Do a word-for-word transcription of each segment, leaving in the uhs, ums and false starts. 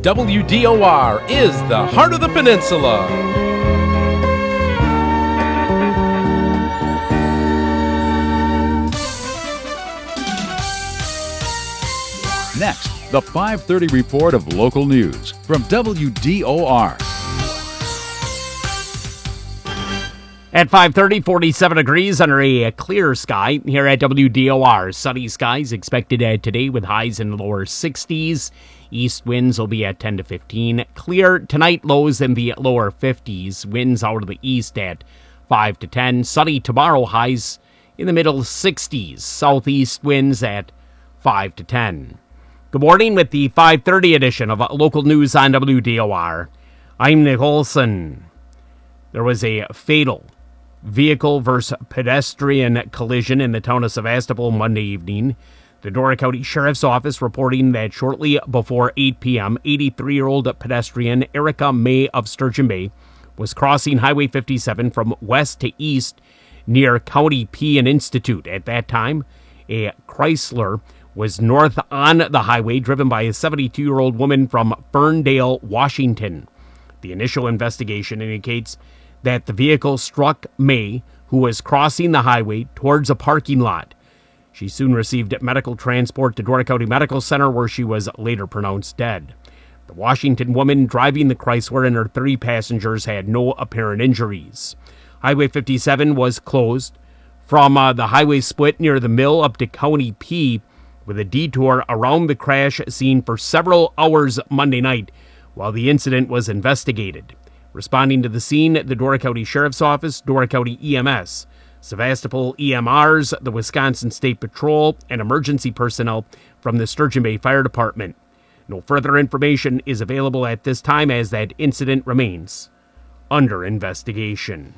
W D O R is the heart of the peninsula. Next, the five thirty report of local news from W D O R. At five thirty, forty-seven degrees under a clear sky here at W D O R. Sunny skies expected uh, today with highs in the lower sixties. East winds will be at ten to fifteen. Clear tonight, lows in the lower fifties. Winds out of the east at five to ten. Sunny tomorrow, highs in the middle sixties. Southeast winds at five to ten. Good morning with the five thirty edition of local news on W D O R. I'm Nick Olson. There was a fatal vehicle versus pedestrian collision in the town of Sevastopol Monday evening. The Dora County Sheriff's Office reporting that shortly before eight p.m., eighty-three-year-old pedestrian Erica May of Sturgeon Bay was crossing Highway fifty-seven from west to east near County P and Institute. At that time, a Chrysler was north on the highway, driven by a seventy-two-year-old woman from Ferndale, Washington. The initial investigation indicates that the vehicle struck May, who was crossing the highway towards a parking lot. She soon received medical transport to Dora County Medical Center, where she was later pronounced dead. The Washington woman driving the Chrysler and her three passengers had no apparent injuries. Highway fifty-seven was closed from uh, the highway split near the mill up to County P, with a detour around the crash scene for several hours Monday night while the incident was investigated. Responding to the scene, the Dora County Sheriff's Office, Dora County E M S, Sevastopol E M Rs, the Wisconsin State Patrol, and emergency personnel from the Sturgeon Bay Fire Department. No further information is available at this time as that incident remains under investigation.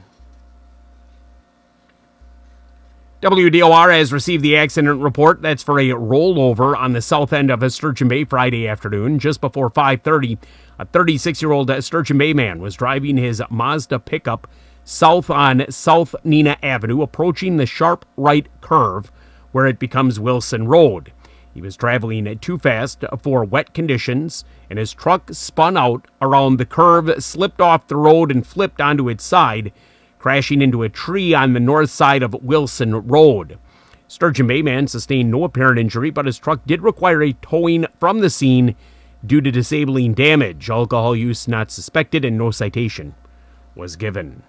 W D O R has received the accident report. That's for a rollover on the south end of Sturgeon Bay Friday afternoon. Just before five thirty, a thirty-six-year-old Sturgeon Bay man was driving his Mazda pickup south on South Nina Avenue, approaching the sharp right curve where it becomes Wilson Road. He was traveling too fast for wet conditions, and his truck spun out around the curve, slipped off the road, and flipped onto its side, crashing into a tree on the north side of Wilson Road. Sturgeon Bay man sustained no apparent injury, but his truck did require a towing from the scene due to disabling damage. Alcohol use not suspected, and no citation was given.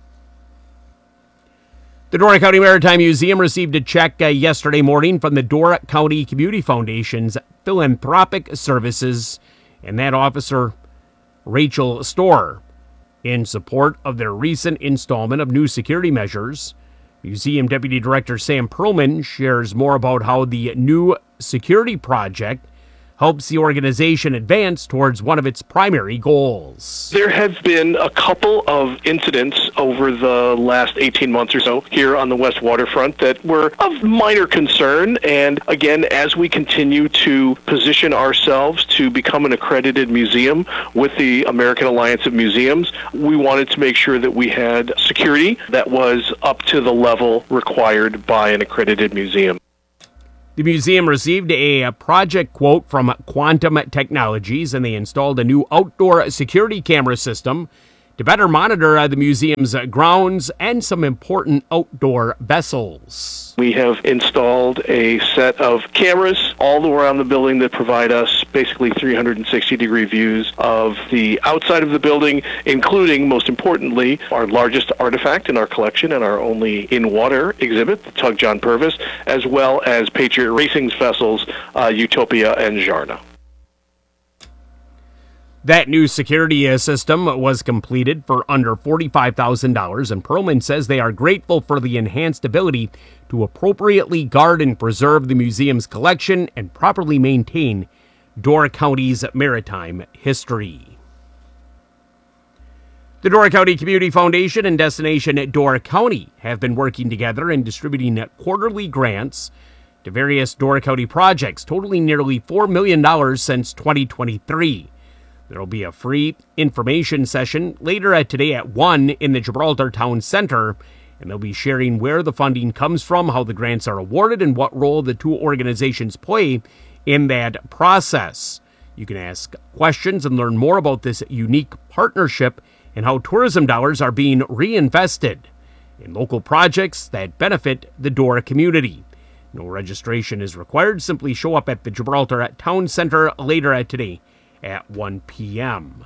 The Dora County Maritime Museum received a check uh, yesterday morning from the Dora County Community Foundation's Philanthropic Services, and that officer, Rachel Storer, in support of their recent installment of new security measures. Museum Deputy Director Sam Perlman shares more about how the new security project helps the organization advance towards one of its primary goals. There have been a couple of incidents over the last eighteen months or so here on the West Waterfront that were of minor concern. And again, as we continue to position ourselves to become an accredited museum with the American Alliance of Museums, we wanted to make sure that we had security that was up to the level required by an accredited museum. The museum received a project quote from Quantum Technologies, and they installed a new outdoor security camera system to better monitor the museum's grounds and some important outdoor vessels. We have installed a set of cameras all around the building that provide us basically three hundred sixty degree views of the outside of the building, including, most importantly, our largest artifact in our collection and our only in-water exhibit, the Tug John Purvis, as well as Patriot Racing's vessels, uh, Utopia and Jarna. That new security system was completed for under forty-five thousand dollars, and Perlman says they are grateful for the enhanced ability to appropriately guard and preserve the museum's collection and properly maintain Dora County's maritime history. The Dora County Community Foundation and Destination Dora County have been working together and distributing quarterly grants to various Dora County projects, totaling nearly four million dollars since twenty twenty-three. There will be a free information session later today at one in the Gibraltar Town Center, and they'll be sharing where the funding comes from, how the grants are awarded, and what role the two organizations play in that process. You can ask questions and learn more about this unique partnership and how tourism dollars are being reinvested in local projects that benefit the Dora community. No registration is required. Simply show up at the Gibraltar Town Center later at today at one p.m.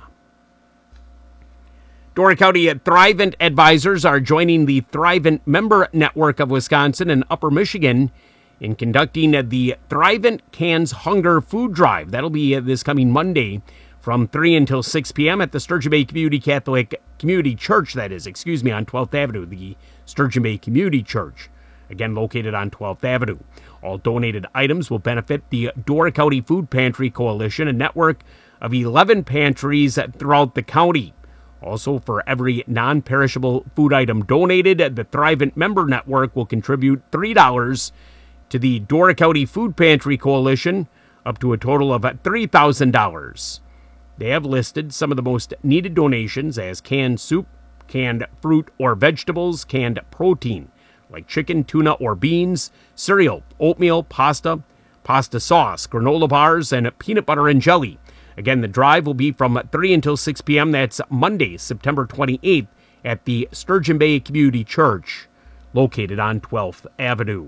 Dora County Thrivent advisors are joining the Thrivent member network of Wisconsin and Upper Michigan in conducting the Thrivent Cans Hunger Food Drive. That'll be this coming Monday from three until six p.m. at the Sturgeon Bay Community Catholic Community Church, that is, excuse me, on twelfth Avenue, the Sturgeon Bay Community Church, again located on twelfth Avenue. All donated items will benefit the Dora County Food Pantry Coalition, a network of eleven pantries throughout the county. Also, for every non-perishable food item donated, the Thrivent member network will contribute three dollars to the Dora County Food Pantry Coalition, up to a total of three thousand dollars. They have listed some of the most needed donations as canned soup, canned fruit or vegetables, canned protein, like chicken, tuna, or beans, cereal, oatmeal, pasta, pasta sauce, granola bars, and peanut butter and jelly. Again, the drive will be from three until six p.m. That's Monday, September twenty-eighth, at the Sturgeon Bay Community Church, located on twelfth Avenue.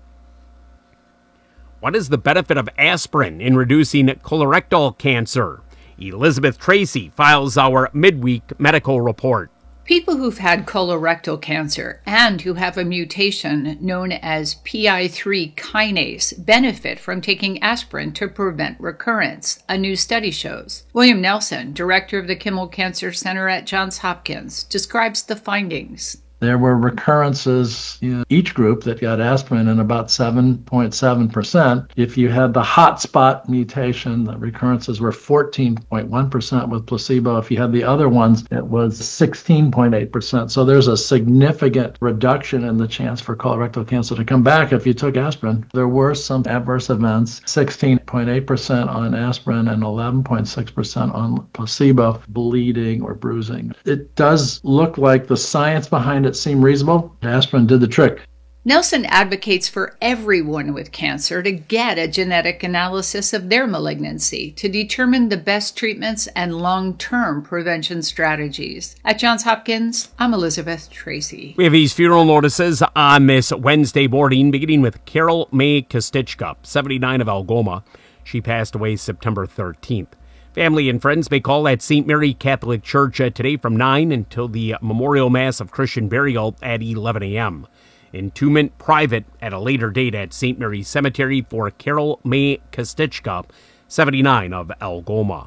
What is the benefit of aspirin in reducing colorectal cancer? Elizabeth Tracy files our midweek medical report. People who've had colorectal cancer and who have a mutation known as P I three kinase benefit from taking aspirin to prevent recurrence, a new study shows. William Nelson, director of the Kimmel Cancer Center at Johns Hopkins, describes the findings. There were recurrences in each group that got aspirin in about seven point seven percent. If you had the hotspot mutation, the recurrences were fourteen point one percent with placebo. If you had the other ones, it was sixteen point eight percent. So there's a significant reduction in the chance for colorectal cancer to come back if you took aspirin. There were some adverse events, sixteen point eight percent on aspirin and eleven point six percent on placebo, bleeding or bruising. It does look like the science behind it seemed reasonable. Aspirin did the trick. Nelson advocates for everyone with cancer to get a genetic analysis of their malignancy to determine the best treatments and long-term prevention strategies. At Johns Hopkins, I'm Elizabeth Tracy. We have these funeral notices on this Wednesday morning, beginning with Carol May Kostichka, seventy-nine, of Algoma. She passed away September thirteenth. Family and friends may call at Saint Mary Catholic Church today from nine until the Memorial Mass of Christian Burial at eleven a.m. Entombment private at a later date at Saint Mary Cemetery for Carol May Kostichka, seventy-nine, of Algoma.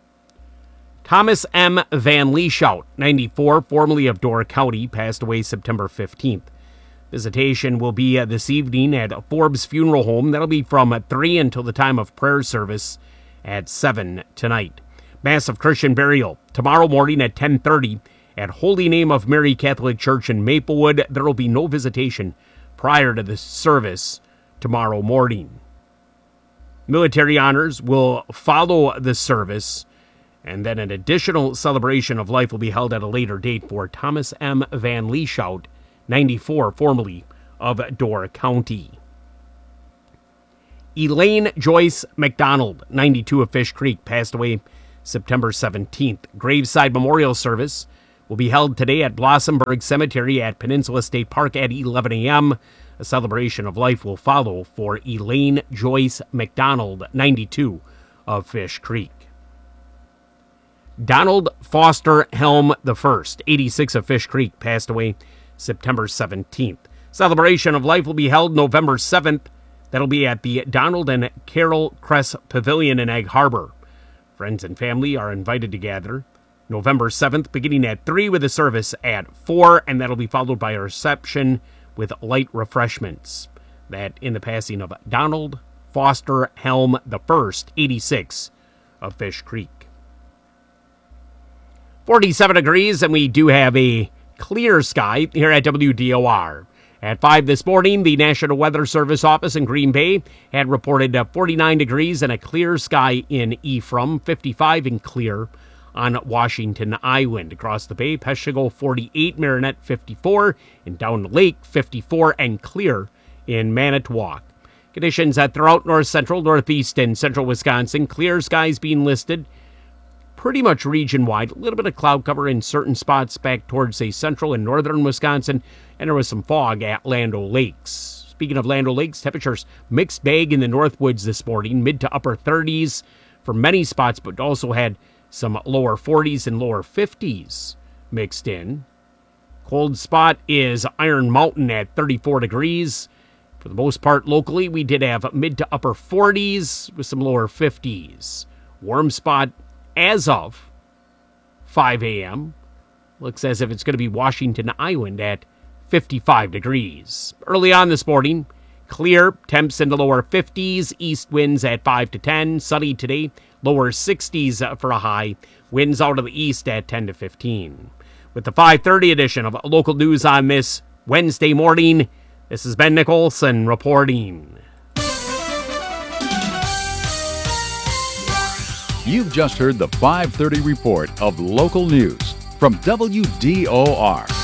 Thomas M. Van Lieshout, ninety-four, formerly of Dora County, passed away September fifteenth. Visitation will be this evening at Forbes Funeral Home. That'll be from three until the time of prayer service at seven tonight. Mass of Christian Burial tomorrow morning at ten thirty at Holy Name of Mary Catholic Church in Maplewood. There will be no visitation prior to the service tomorrow morning. Military honors will follow the service, and then an additional celebration of life will be held at a later date for Thomas M. Van Lieshout, ninety-four, formerly of Dora County. Elaine Joyce McDonald, ninety-two, of Fish Creek, passed away September seventeenth. Graveside memorial service will be held today at Blossomburg Cemetery at Peninsula State Park at eleven a.m. A celebration of life will follow for Elaine Joyce McDonald, ninety-two, of Fish Creek. Donald Foster Helm the First, eighty-six, of Fish Creek, passed away September seventeenth. Celebration of life will be held November seventh. That'll be at the Donald and Carol Kress Pavilion in Egg Harbor. Friends and family are invited to gather November seventh, beginning at three with a service at four, and that'll be followed by a reception with light refreshments. That in the passing of Donald Foster Helm the First, eighty-six, of Fish Creek. forty-seven degrees, and we do have a clear sky here at W D O R. At five this morning, the National Weather Service office in Green Bay had reported forty-nine degrees and a clear sky in Ephraim, fifty-five and clear on Washington Island. Across the bay, Peshtigo forty-eight, Marinette fifty-four, and down the lake fifty-four and clear in Manitowoc. Conditions that throughout north central, northeast, and central Wisconsin. Clear skies being listed pretty much region-wide. A little bit of cloud cover in certain spots back towards, say, central and northern Wisconsin. And there was some fog at Land O'Lakes. Speaking of Land O'Lakes, temperatures mixed bag in the Northwoods this morning. Mid to upper thirties for many spots, but also had some lower forties and lower fifties mixed in. Cold spot is Iron Mountain at thirty-four degrees. For the most part, locally, we did have mid to upper forties with some lower fifties. Warm spot as of five a.m. Looks as if it's going to be Washington Island at fifty-five degrees. Early on this morning, clear, temps in the lower fifties, east winds at five to ten. Sunny today, lower sixties for a high. Winds out of the east at ten to fifteen. With the five thirty edition of Local News on this Wednesday morning, this is Ben Nicholson reporting. You've just heard the five thirty report of local news from W D O R.